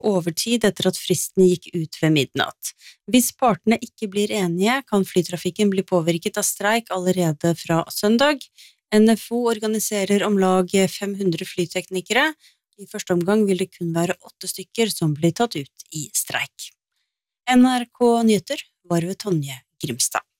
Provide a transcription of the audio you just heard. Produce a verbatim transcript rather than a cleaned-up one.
overtid etter at fristen gikk ut ved midnatt. Hvis partene ikke blir enige, kan flytrafikken bli påvirket av streik allerede fra søndag. N F O organiserer om lag fem hundre flyteknikere. I første omgang vil det kun være åtte stykker som blir tatt ut i streik. N R K Nyheter var ved Tonje Grimstad.